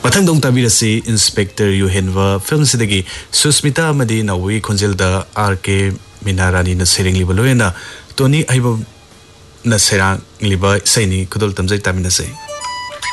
मथंग दोंग ताबिरसी inspector युहेनवा film सिदगी Sushmita मदी नवी खुंजेलदा R K मिनारानी न Tsering लिबलोयना Tony आइबो न सेरांग लिबा सैनी खुदल तमजै तामिनसे